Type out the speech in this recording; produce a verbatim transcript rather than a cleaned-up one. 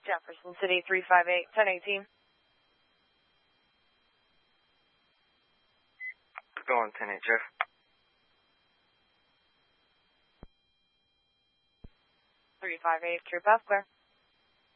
Jefferson City, three five eight, ten eighteen. Going ten eight, Jeff. three five eight, True Path Clear.